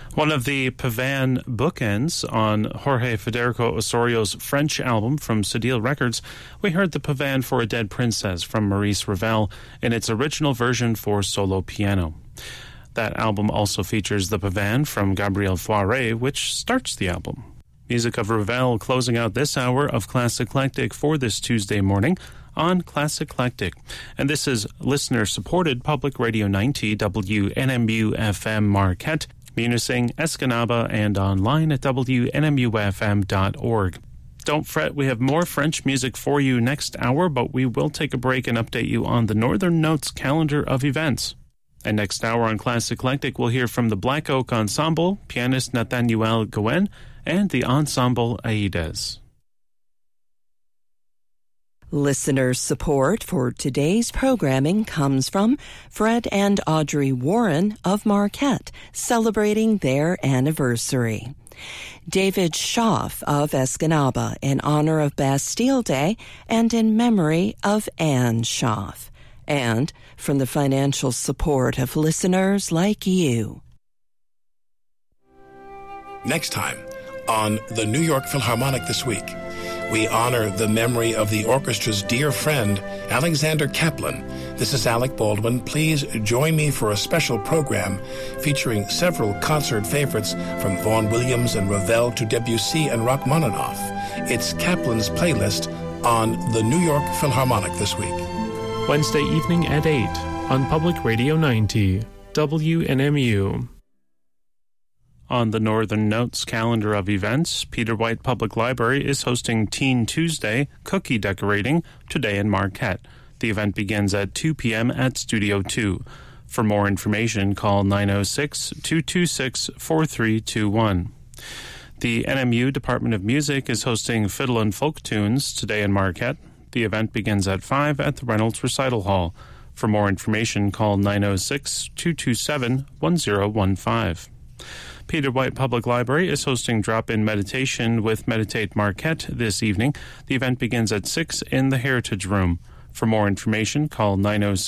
One of the Pavan bookends on Jorge Federico Osorio's French album from Cedille Records, we heard the Pavan for a Dead Princess from Maurice Ravel in its original version for solo piano. That album also features the Pavan from Gabriel Fauré, which starts the album. Music of Ravel closing out this hour of Classic Eclectic for this Tuesday morning on Classic Eclectic. And this is listener-supported Public Radio 90 WNMU FM Marquette, Munising, Escanaba, and online at WNMUFM.org. Don't fret, we have more French music for you next hour, but we will take a break and update you on the Northern Notes calendar of events. And next hour on Classic Eclectic, we'll hear from the Black Oak Ensemble, pianist Nathaniel Goen, and the Ensemble Aides. Listener support for today's programming comes from Fred and Audrey Warren of Marquette, celebrating their anniversary. David Schaff of Escanaba in honor of Bastille Day and in memory of Anne Schaff. And from the financial support of listeners like you. Next time on the New York Philharmonic This Week, we honor the memory of the orchestra's dear friend, Alexander Kaplan. This is Alec Baldwin. Please join me for a special program featuring several concert favorites from Vaughan Williams and Ravel to Debussy and Rachmaninoff. It's Kaplan's playlist on the New York Philharmonic This Week. Wednesday evening at 8 on Public Radio 90, WNMU. On the Northern Notes calendar of events, Peter White Public Library is hosting Teen Tuesday Cookie Decorating today in Marquette. The event begins at 2 p.m. at Studio 2. For more information, call 906-226-4321. The NMU Department of Music is hosting Fiddle and Folk Tunes today in Marquette. The event begins at 5 at the Reynolds Recital Hall. For more information, call 906-227-1015. Peter White Public Library is hosting Drop-In Meditation with Meditate Marquette this evening. The event begins at 6 in the Heritage Room. For more information, call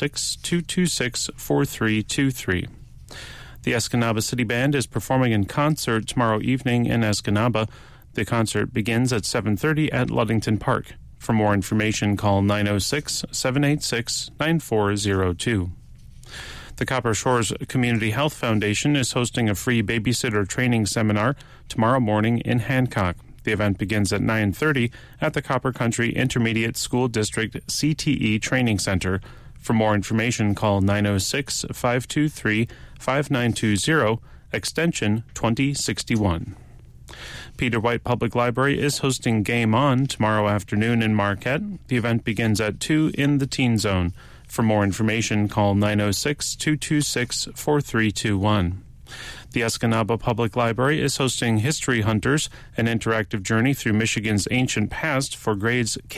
906-226-4323. The Escanaba City Band is performing in concert tomorrow evening in Escanaba. The concert begins at 7:30 at Ludington Park. For more information, call 906-786-9402. The Copper Shores Community Health Foundation is hosting a free babysitter training seminar tomorrow morning in Hancock. The event begins at 9:30 at the Copper Country Intermediate School District CTE Training Center. For more information, call 906-523-5920, extension 2061. Peter White Public Library is hosting Game On tomorrow afternoon in Marquette. The event begins at 2 in the Teen Zone. For more information, call 906-226-4321. The Escanaba Public Library is hosting History Hunters, an interactive journey through Michigan's ancient past for grades